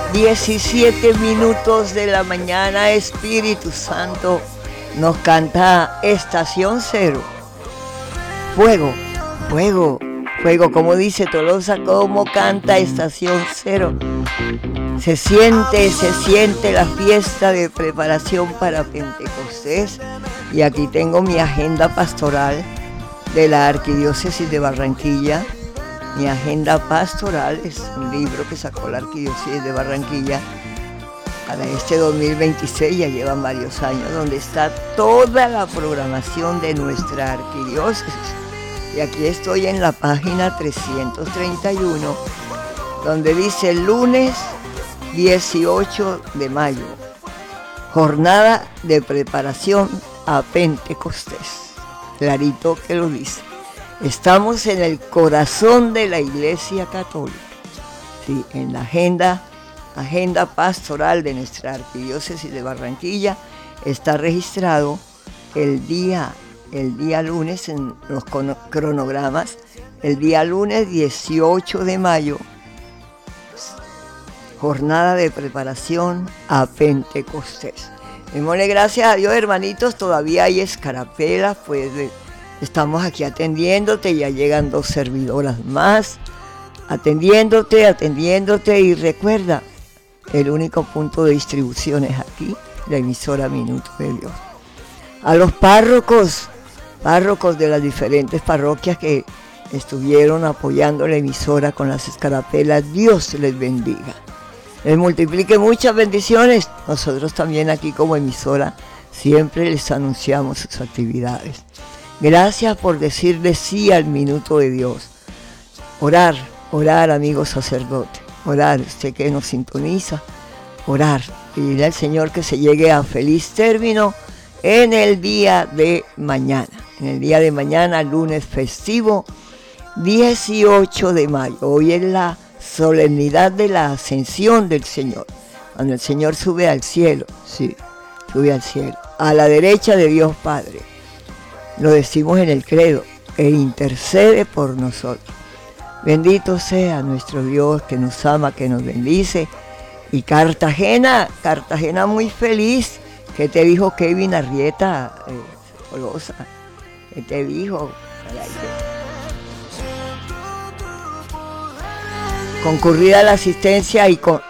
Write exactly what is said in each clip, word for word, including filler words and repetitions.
diecisiete minutos de la mañana, Espíritu Santo nos canta Estación Cero. Fuego, fuego, fuego, como dice Tolosa, como canta Estación Cero. Se siente, se siente la fiesta de preparación para Pentecostés. Y aquí tengo mi agenda pastoral de la Arquidiócesis de Barranquilla. Mi agenda pastoral es un libro que sacó la Arquidiócesis de Barranquilla para este dos mil veintiséis, ya llevan varios años, donde está toda la programación de nuestra arquidiócesis. Y aquí estoy en la página trescientos treinta y uno, donde dice lunes dieciocho de mayo, jornada de preparación a Pentecostés. Clarito que lo dice. Estamos en el corazón de la Iglesia Católica. Sí, en la agenda, agenda pastoral de nuestra Arquidiócesis de Barranquilla está registrado el día, el día lunes en los cronogramas, el día lunes dieciocho de mayo, jornada de preparación a Pentecostés. Démosle gracias a Dios, hermanitos, todavía hay escarapelas, pues estamos aquí atendiéndote, ya llegan dos servidoras más, atendiéndote, atendiéndote, y recuerda, el único punto de distribución es aquí, la emisora Minuto de Dios. A los párrocos, párrocos de las diferentes parroquias que estuvieron apoyando la emisora con las escarapelas, Dios les bendiga. Les multiplique muchas bendiciones. Nosotros también aquí como emisora siempre les anunciamos sus actividades. Gracias por decirle sí al Minuto de Dios. Orar, orar, amigo sacerdote. Orar, usted que nos sintoniza. Orar, pedirle al Señor que se llegue a feliz término en el día de mañana. En el día de mañana, lunes festivo, dieciocho de mayo. Hoy es la solemnidad de la ascensión del Señor, cuando el Señor sube al cielo, sí, sube al cielo, a la derecha de Dios Padre. Lo decimos en el credo, e intercede por nosotros. Bendito sea nuestro Dios que nos ama, que nos bendice. Y Cartagena, Cartagena muy feliz. ¿Qué te dijo Kevin Arrieta, eh, Tolosa? ¿Qué te dijo? Concurrida la asistencia y con...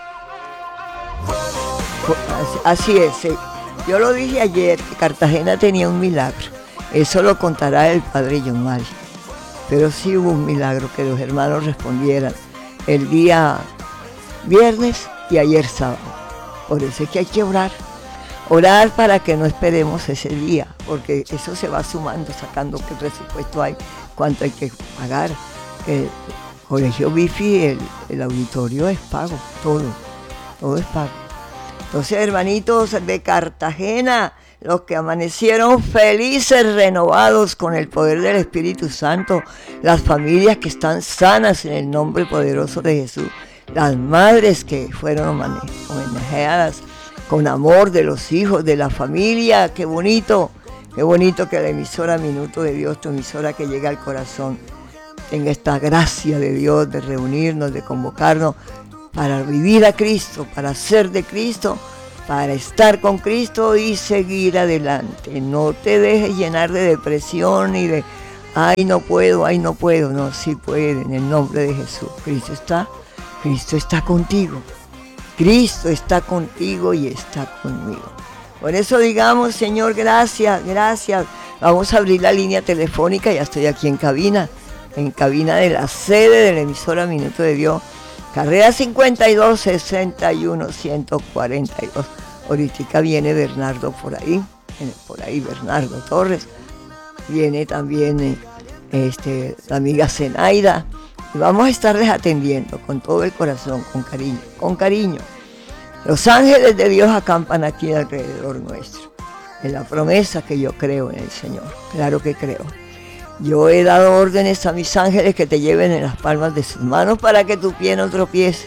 Así es, sí. Yo lo dije ayer, que Cartagena tenía un milagro. Eso lo contará el padre John Mari. Pero sí hubo un milagro, que los hermanos respondieran el día viernes y ayer sábado. Por eso es que hay que orar. Orar para que no esperemos ese día, porque eso se va sumando, sacando qué presupuesto hay, cuánto hay que pagar. El Colegio Bifi, el, el auditorio es pago, todo, todo es pago. Entonces, hermanitos de Cartagena, los que amanecieron felices, renovados con el poder del Espíritu Santo, las familias que están sanas en el nombre poderoso de Jesús, las madres que fueron homenajeadas con amor de los hijos, de la familia, qué bonito, qué bonito que la emisora Minuto de Dios, tu emisora que llega al corazón, tenga esta gracia de Dios de reunirnos, de convocarnos para vivir a Cristo, para ser de Cristo, para estar con Cristo y seguir adelante. No te dejes llenar de depresión y de, ay no puedo, ay no puedo. No, sí puede, en el nombre de Jesús. Cristo está, Cristo está contigo. Cristo está contigo y está conmigo. Por eso digamos, Señor, gracias, gracias. Vamos a abrir la línea telefónica, ya estoy aquí en cabina. En cabina de la sede de la emisora Minuto de Dios, carrera cincuenta y dos, sesenta y uno, ciento cuarenta y dos. Ahorita viene Bernardo por ahí, por ahí Bernardo Torres, viene también este, la amiga Zenaida, y vamos a estarles atendiendo con todo el corazón, con cariño, con cariño. Los ángeles de Dios acampan aquí alrededor nuestro, en la promesa que yo creo en el Señor, claro que creo. Yo he dado órdenes a mis ángeles que te lleven en las palmas de sus manos para que tu pie no tropiece.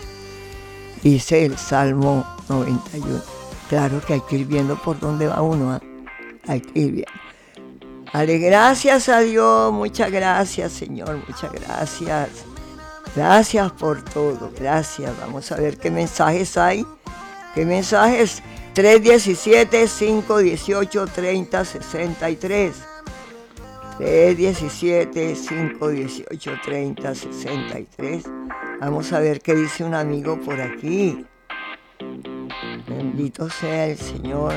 Dice el Salmo noventa y uno. Claro que hay que ir viendo por dónde va uno, ¿eh? Hay que ir viendo. Dale gracias a Dios, muchas gracias, Señor, muchas gracias. Gracias por todo, gracias. Vamos a ver qué mensajes hay. ¿Qué mensajes? tres diecisiete, cinco dieciocho, treinta sesenta y tres. tres diecisiete, cinco dieciocho, treinta sesenta y tres. Vamos a ver qué dice un amigo por aquí. Bendito sea el Señor.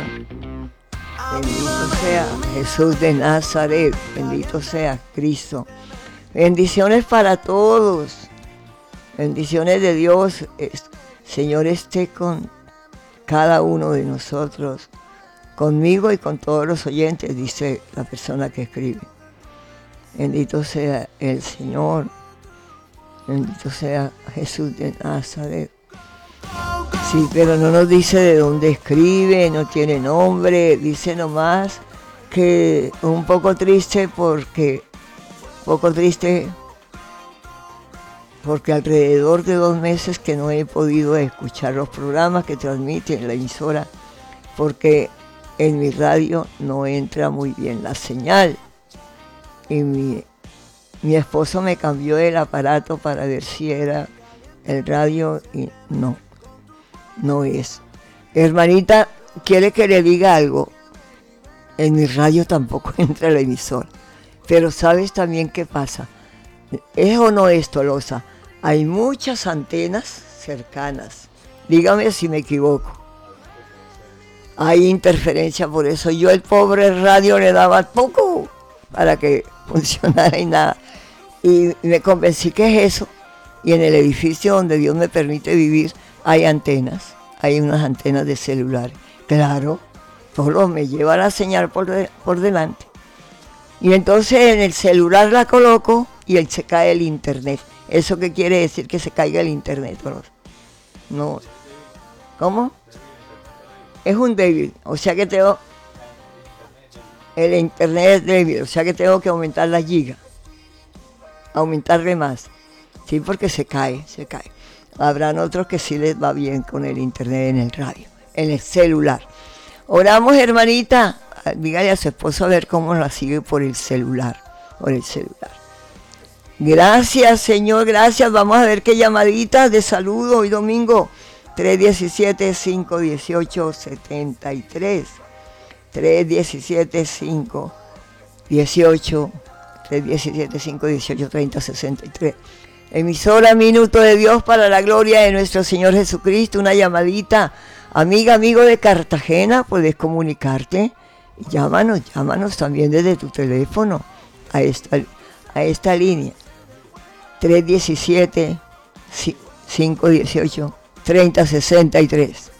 Bendito sea Jesús de Nazaret. Bendito sea Cristo. Bendiciones para todos. Bendiciones de Dios. Señor esté con cada uno de nosotros, conmigo y con todos los oyentes, dice la persona que escribe. Bendito sea el Señor. Bendito sea Jesús de Nazaret. Sí, pero no nos dice de dónde escribe, no tiene nombre, dice nomás que un poco triste porque, poco triste porque alrededor de dos meses que no he podido escuchar los programas que transmite la emisora, porque en mi radio no entra muy bien la señal. Y mi, mi esposo me cambió el aparato para ver si era el radio y no, no es. Hermanita, ¿quiere que le diga algo? En mi radio tampoco entra la emisora. Pero ¿sabes también qué pasa? ¿Es o no es, Tolosa? Hay muchas antenas cercanas. Dígame si me equivoco. Hay interferencia, por eso yo el pobre radio le daba poco para que funcionara y nada. Y me convencí que es eso. Y en el edificio donde Dios me permite vivir hay antenas. Hay unas antenas de celular. Claro, solo me lleva la señal por, de, por delante. Y entonces en el celular la coloco y él se cae el internet. ¿Eso qué quiere decir? Que se caiga el internet, bro. No. ¿Cómo? Es un débil, o sea que tengo... El internet es débil, o sea que tengo que aumentar la giga. Aumentarle más. Sí, porque se cae, se cae. Habrán otros que sí les va bien con el internet en el radio, en el celular. Oramos, hermanita. Dígale a su esposo a ver cómo la sigue por el celular, por el celular. Gracias, Señor, gracias. Vamos a ver qué llamaditas de saludo hoy domingo. tres diecisiete, cinco dieciocho, setenta y tres. tres diecisiete, cinco dieciocho, tres diecisiete, cinco dieciocho, treinta sesenta y tres. Emisora Minuto de Dios para la gloria de nuestro Señor Jesucristo. Una llamadita. Amiga, amigo de Cartagena, puedes comunicarte. Llámanos, llámanos también desde tu teléfono a esta, a esta línea. tres diecisiete, cinco dieciocho, treinta sesenta y tres.